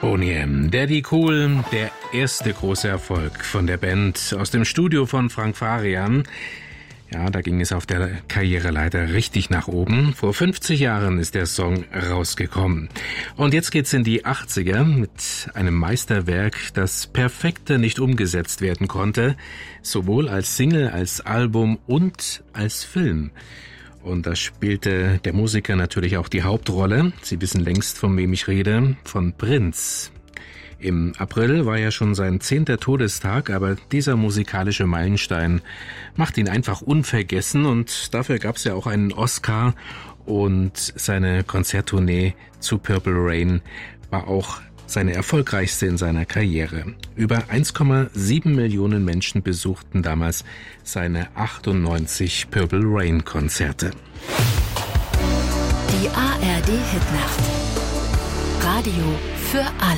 Boney M. Daddy Cool, der erste große Erfolg von der Band aus dem Studio von Frank Farian. Ja, da ging es auf der Karriereleiter richtig nach oben. Vor 50 Jahren ist der Song rausgekommen. Und jetzt geht's in die 80er mit einem Meisterwerk, das perfekter nicht umgesetzt werden konnte. Sowohl als Single, als Album und als Film. Und da spielte der Musiker natürlich auch die Hauptrolle. Sie wissen längst, von wem ich rede, von Prince. Im April war ja schon sein 10. Todestag, aber dieser musikalische Meilenstein macht ihn einfach unvergessen und dafür gab es ja auch einen Oscar und seine Konzerttournee zu Purple Rain war auch seine erfolgreichste in seiner Karriere. Über 1,7 Millionen Menschen besuchten damals seine 98 Purple Rain Konzerte. Die ARD Hitnacht. Radio für alle.